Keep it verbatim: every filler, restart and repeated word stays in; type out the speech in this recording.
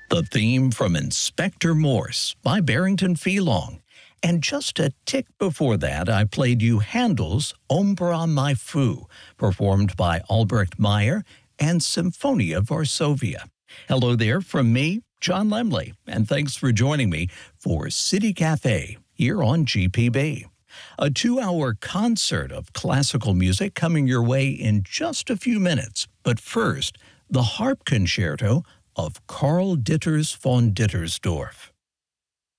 The theme from Inspector Morse by Barrington Phelan. And just a tick before that, I played you Handel's Ombra Mai Fu, performed by Albrecht Meyer and Symphonia Varsovia. Hello there from me, John Lemley, and thanks for joining me for City Cafe here on G P B. A two-hour concert of classical music coming your way in just a few minutes. But first, the harp concerto of Karl Ditters von Dittersdorf.